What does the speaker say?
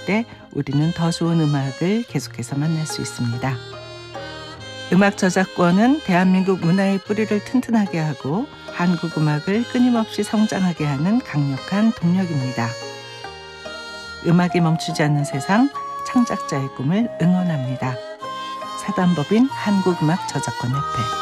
때 우리는 더 좋은 음악을 계속해서 만날 수 있습니다. 음악 저작권은 대한민국 문화의 뿌리를 튼튼하게 하고 한국 음악을 끊임없이 성장하게 하는 강력한 동력입니다. 음악이 멈추지 않는 세상, 창작자의 꿈을 응원합니다. 사단법인 한국음악저작권협회.